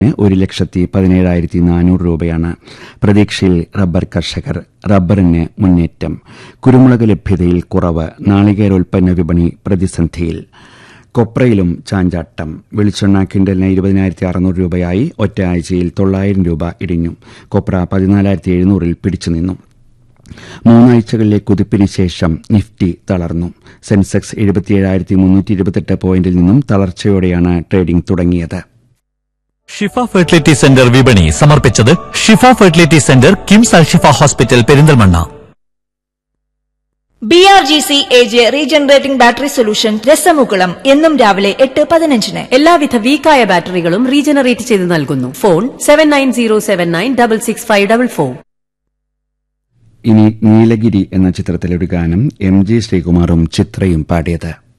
1,17,400 രൂപയാണ്. പ്രതീക്ഷയിൽ റബ്ബർ കർഷകർ. റബ്ബറിന് മുന്നേറ്റം. കുരുമുളക് ലഭ്യതയിൽ കുറവ്. നാളികേരോൽപ്പന്ന വിപണി പ്രതിസന്ധിയിൽ. കൊപ്രയിലും ചാഞ്ചാട്ടം. വെളിച്ചെണ്ണ ക്വിന്റലിന് 20,600 രൂപയായി. ഒറ്റ ആഴ്ചയിൽ 900 രൂപ ഇടിഞ്ഞു. കൊപ്ര 14,700 പിടിച്ചുനിന്നു. 3 ആഴ്ചകളിലെ കുതിപ്പിന് ശേഷം നിഫ്റ്റി തളർന്നു. സെൻസെക്സ് 77,328 പോയിന്റിൽ നിന്നും തളർച്ചയോടെയാണ് ട്രേഡിംഗ് തുടങ്ങിയത്. ഷിഫ ഫെർട്ടിലിറ്റി സെന്റർ വിപണി സമർപ്പിച്ചത് ഷിഫ ഫെർട്ടിലിറ്റി സെന്റർ കിംസ് അൽ ഷിഫ hospital Perinthalmanna. BRGC AJ regenerating battery solution രസമുകുളം എന്നും രാവിലെ 8:15. എല്ലാവിധ വീക്കായ ബാറ്ററികളും റീജനറേറ്റ് ചെയ്ത് നൽകുന്നു. ഫോൺ 7907966544. ഇനി നീലഗിരി എന്ന ചിത്രത്തിലെ ഒരു ഗാനം MG ശ്രീകുമാറും ചിത്രയും പാടിയത്.